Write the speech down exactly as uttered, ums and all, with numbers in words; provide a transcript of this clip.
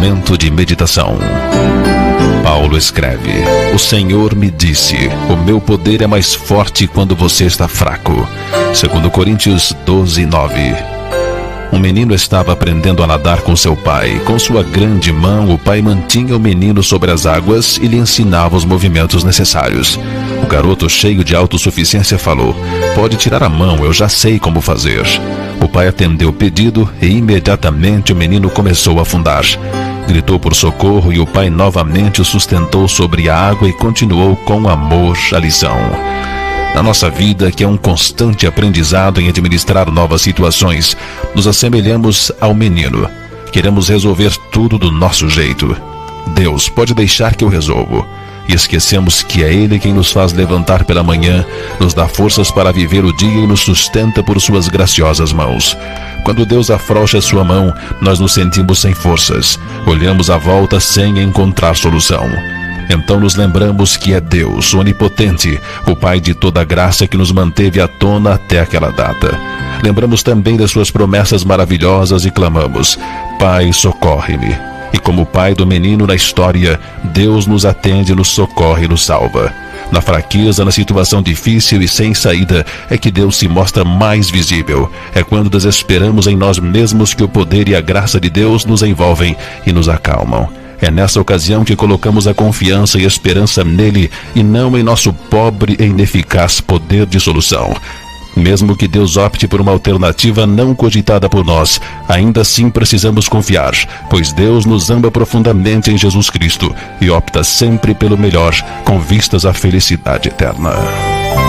Momento de meditação. Paulo escreve: O Senhor me disse, o meu poder é mais forte quando você está fraco. Segundo Coríntios doze, nove. Um menino estava aprendendo a nadar com seu pai. Com sua grande mão, o pai mantinha o menino sobre as águas e lhe ensinava os movimentos necessários. O garoto, cheio de autossuficiência, falou: Pode tirar a mão, eu já sei como fazer. O pai atendeu o pedido e imediatamente o menino começou a afundar. Gritou por socorro e o pai novamente o sustentou sobre a água e continuou com amor a lição. Na nossa vida, que é um constante aprendizado em administrar novas situações, nos assemelhamos ao menino. Queremos resolver tudo do nosso jeito. Deus, pode deixar que eu resolvo. E esquecemos que é Ele quem nos faz levantar pela manhã, nos dá forças para viver o dia e nos sustenta por suas graciosas mãos. Quando Deus afrouxa sua mão, nós nos sentimos sem forças. Olhamos à volta sem encontrar solução. Então nos lembramos que é Deus, onipotente, o Pai de toda graça que nos manteve à tona até aquela data. Lembramos também das suas promessas maravilhosas e clamamos: Pai, socorre-me. E como pai do menino na história, Deus nos atende, nos socorre e nos salva. Na fraqueza, na situação difícil e sem saída, é que Deus se mostra mais visível. É quando desesperamos em nós mesmos que o poder e a graça de Deus nos envolvem e nos acalmam. É nessa ocasião que colocamos a confiança e esperança nele e não em nosso pobre e ineficaz poder de solução. Mesmo que Deus opte por uma alternativa não cogitada por nós, ainda assim precisamos confiar, pois Deus nos ama profundamente em Jesus Cristo e opta sempre pelo melhor, com vistas à felicidade eterna.